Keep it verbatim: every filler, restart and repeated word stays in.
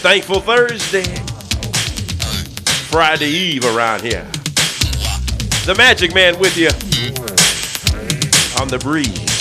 Thankful Thursday. Friday Eve around here. The Magic Man with you on the breeze.